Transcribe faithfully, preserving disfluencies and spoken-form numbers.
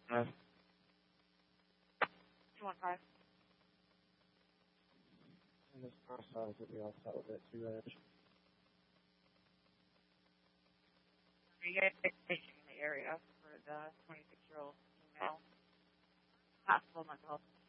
five. two one five. And this process that we all set with it too, Reg. Are you guys stationed in the area for the twenty-six-year-old female possible mental health